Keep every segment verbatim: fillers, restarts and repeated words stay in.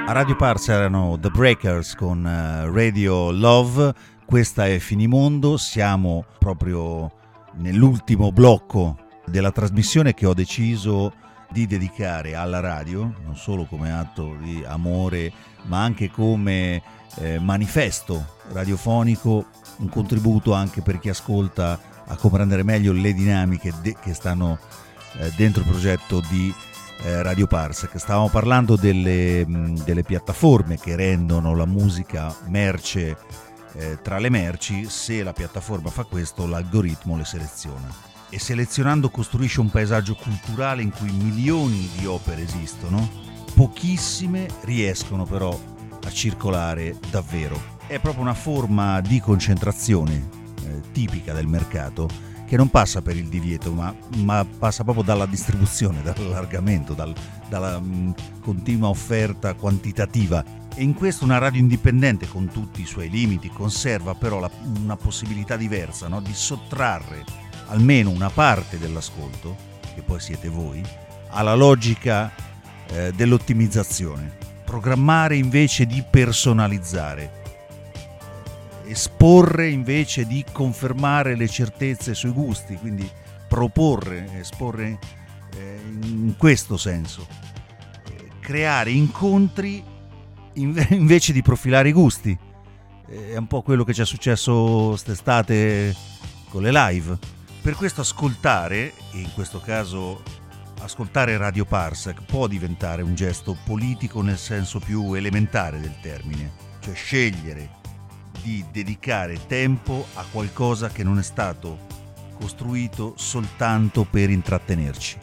A Radio Pars erano The Breakers con uh, Radio Love, questa è Finimondo, siamo proprio nell'ultimo blocco della trasmissione che ho deciso di dedicare alla radio, non solo come atto di amore ma anche come eh, manifesto radiofonico, un contributo anche per chi ascolta a comprendere meglio le dinamiche de- che stanno eh, dentro il progetto di Radio Parsec. Stavamo parlando delle, delle piattaforme che rendono la musica merce eh, tra le merci. Se la piattaforma fa questo, l'algoritmo le seleziona e selezionando costruisce un paesaggio culturale in cui milioni di opere esistono, pochissime riescono però a circolare davvero. È proprio una forma di concentrazione eh, tipica del mercato, che non passa per il divieto, ma, ma passa proprio dalla distribuzione, dall'allargamento, dal, dalla mh, continua offerta quantitativa. E in questo una radio indipendente, con tutti i suoi limiti, conserva però la, una possibilità diversa, no? Di sottrarre almeno una parte dell'ascolto, che poi siete voi, alla logica eh, dell'ottimizzazione. Programmare invece di personalizzare. Esporre invece di confermare le certezze sui gusti, quindi proporre, esporre eh, in questo senso, eh, creare incontri in, invece di profilare i gusti. Eh, è un po' quello che ci è successo quest'estate con le live. Per questo ascoltare, e in questo caso ascoltare Radio Parsec, può diventare un gesto politico nel senso più elementare del termine, cioè scegliere di dedicare tempo a qualcosa che non è stato costruito soltanto per intrattenerci.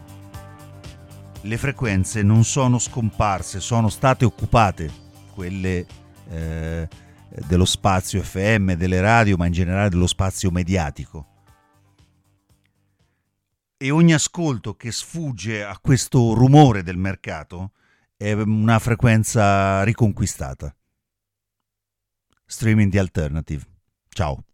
Le frequenze non sono scomparse, sono state occupate, quelle eh, dello spazio F M, delle radio, ma in generale dello spazio mediatico. E ogni ascolto che sfugge a questo rumore del mercato è una frequenza riconquistata. Streaming the Alternative. Ciao.